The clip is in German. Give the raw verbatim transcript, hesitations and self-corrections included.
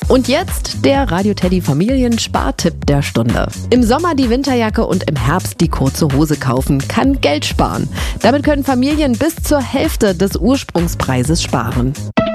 Und jetzt der Radio Teddy Familien-Spartipp der Stunde. Im Sommer die Winterjacke und im Herbst die kurze Hose kaufen kann Geld sparen. Damit können Familien bis zur Hälfte des Ursprungspreises sparen.